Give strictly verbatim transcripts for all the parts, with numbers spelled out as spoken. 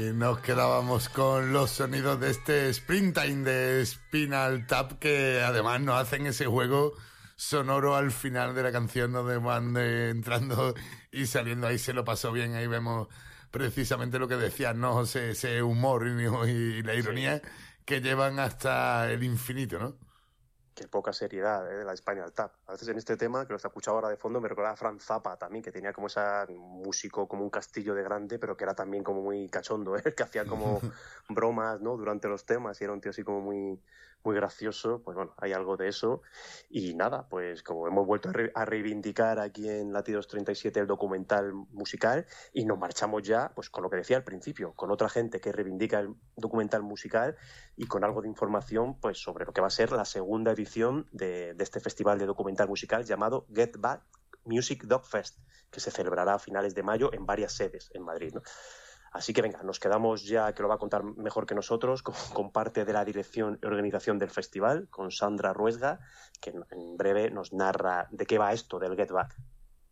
Y nos quedábamos con los sonidos de este Springtime de Spinal Tap, que además nos hacen ese juego sonoro al final de la canción donde van de, entrando y saliendo. Ahí se lo pasó bien, ahí vemos precisamente lo que decías, ¿no, José? Ese humor y, y la ironía sí, que llevan hasta el infinito, ¿no? Qué poca seriedad, ¿eh? De la Spinal Tap. A veces en este tema, que lo está escuchando ahora de fondo, me recuerda a Frank Zappa también, que tenía como ese músico, como un castillo de grande, pero que era también como muy cachondo, ¿eh? Que hacía como bromas, ¿no? Durante los temas, y era un tío así como muy, muy gracioso. Pues bueno, hay algo de eso. Y nada, pues como hemos vuelto a, re- a reivindicar aquí en Latidos treinta y siete el documental musical, y nos marchamos ya, pues con lo que decía al principio, con otra gente que reivindica el documental musical y con algo de información, pues sobre lo que va a ser la segunda edición de, de este festival de documental musical llamado Get Back Music Dog Fest, que se celebrará a finales de mayo en varias sedes en Madrid, ¿no? Así que venga, nos quedamos ya, que lo va a contar mejor que nosotros, con, con parte de la dirección y organización del festival, con Sandra Ruesga, que en breve nos narra de qué va esto del Get Back.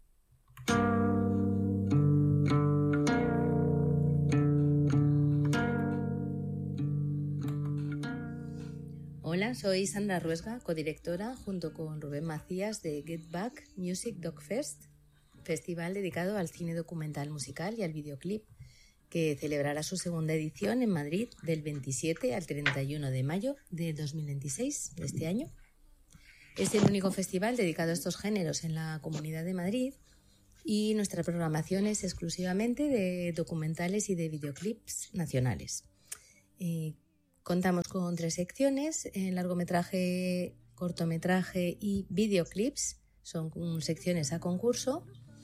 Hola, soy Sandra Ruesga, codirectora junto con Rubén Macías de Get Back Music Dog Fest, festival dedicado al cine documental musical y al videoclip, que celebrará su segunda edición en Madrid del veintisiete al treinta y uno de mayo de dos mil veintiséis, de este año. Es el único festival dedicado a estos géneros en la Comunidad de Madrid y nuestra programación es exclusivamente de documentales y de videoclips nacionales. Eh, Contamos con tres secciones, en largometraje, cortometraje y videoclips. Son secciones a concurso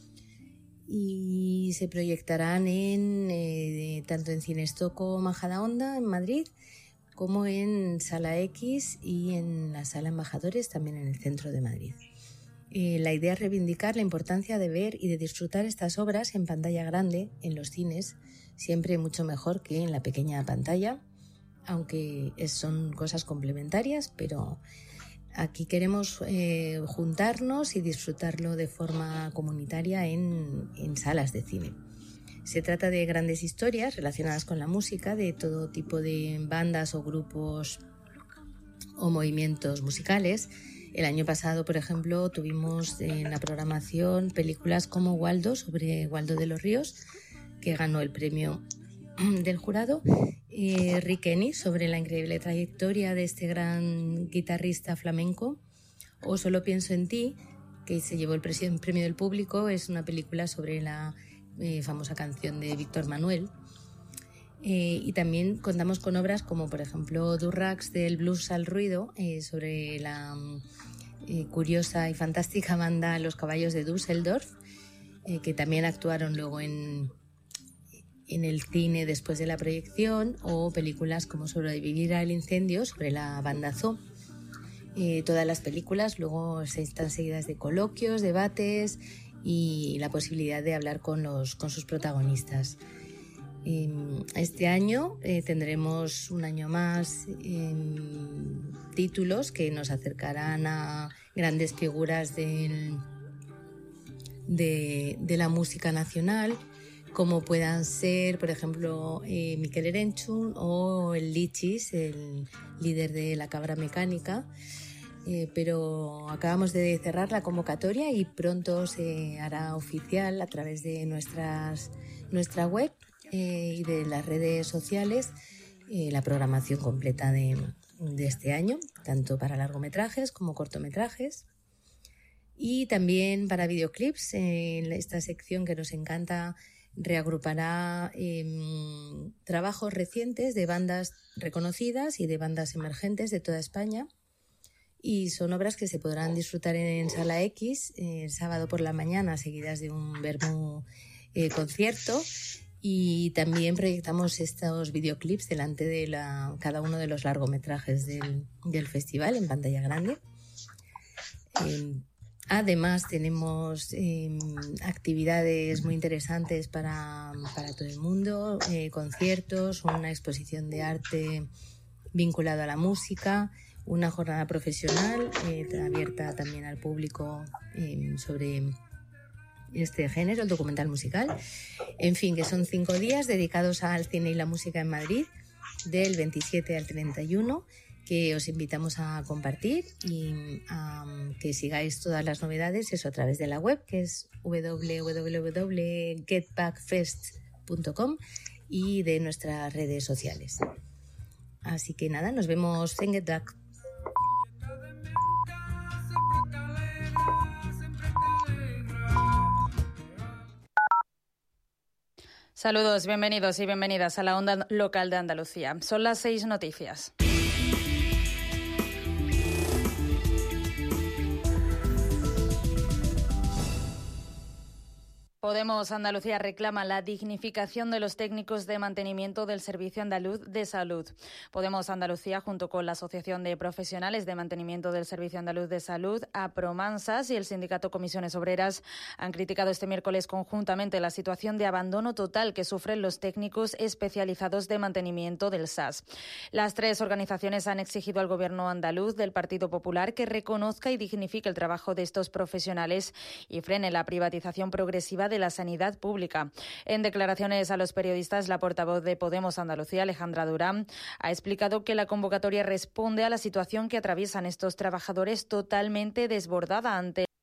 y se proyectarán en eh, tanto en Cinestoco Majadahonda, en Madrid, como en Sala X y en la Sala Embajadores, también en el centro de Madrid. Eh, la idea es reivindicar la importancia de ver y de disfrutar estas obras en pantalla grande, en los cines, siempre mucho mejor que en la pequeña pantalla, aunque son cosas complementarias, pero aquí queremos eh, juntarnos y disfrutarlo de forma comunitaria en, en salas de cine. Se trata de grandes historias relacionadas con la música, de todo tipo de bandas o grupos o movimientos musicales. El año pasado, por ejemplo, tuvimos en la programación películas como Waldo, sobre Waldo de los Ríos, que ganó el premio del jurado, eh, Rick Ennis, sobre la increíble trayectoria de este gran guitarrista flamenco, o Solo pienso en ti, que se llevó el premio del público. Es una película sobre la eh, famosa canción de Víctor Manuel. Eh, y también contamos con obras como, por ejemplo, Durrax, del blues al ruido, eh, sobre la eh, curiosa y fantástica banda Los Caballos de Düsseldorf, eh, que también actuaron luego en en el cine después de la proyección, o películas como Sobrevivir al incendio, sobre la banda Zoo. Eh, todas las películas luego se están seguidas de coloquios, debates y la posibilidad de hablar con, los, con sus protagonistas. Eh, este año eh, tendremos un año más eh, títulos que nos acercarán a grandes figuras del, de, de la música nacional, como puedan ser, por ejemplo, eh, Mikel Erenchun o el Lichis, el líder de La Cabra Mecánica. Eh, pero acabamos de cerrar la convocatoria y pronto se hará oficial a través de nuestras, nuestra web eh, y de las redes sociales eh, la programación completa de, de este año, tanto para largometrajes como cortometrajes. Y también para videoclips, en eh, esta sección que nos encanta reagrupará eh, trabajos recientes de bandas reconocidas y de bandas emergentes de toda España, y son obras que se podrán disfrutar en Sala X eh, el sábado por la mañana, seguidas de un vermú eh, concierto, y también proyectamos estos videoclips delante de la, cada uno de los largometrajes del, del festival en pantalla grande. Eh, Además, tenemos eh, actividades muy interesantes para, para todo el mundo, eh, conciertos, una exposición de arte vinculada a la música, una jornada profesional eh, abierta también al público eh, sobre este género, el documental musical. En fin, que son cinco días dedicados al cine y la música en Madrid, del veintisiete al treinta y uno, que os invitamos a compartir y a que sigáis todas las novedades, eso a través de la web, que es doble u doble u doble u punto get back fest punto com, y de nuestras redes sociales. Así que nada, nos vemos en Get Back. Saludos, bienvenidos y bienvenidas a la Onda Local de Andalucía. Son las seis noticias. Podemos Andalucía reclama la dignificación de los técnicos de mantenimiento del Servicio Andaluz de Salud. Podemos Andalucía, junto con la Asociación de Profesionales de Mantenimiento del Servicio Andaluz de Salud, APROMANSAS, y el sindicato Comisiones Obreras, han criticado este miércoles conjuntamente la situación de abandono total que sufren los técnicos especializados de mantenimiento del S A S. Las tres organizaciones han exigido al Gobierno andaluz del Partido Popular que reconozca y dignifique el trabajo de estos profesionales y frene la privatización progresiva de de la sanidad pública. En declaraciones a los periodistas, la portavoz de Podemos Andalucía, Alejandra Durán, ha explicado que la convocatoria responde a la situación que atraviesan estos trabajadores totalmente desbordada ante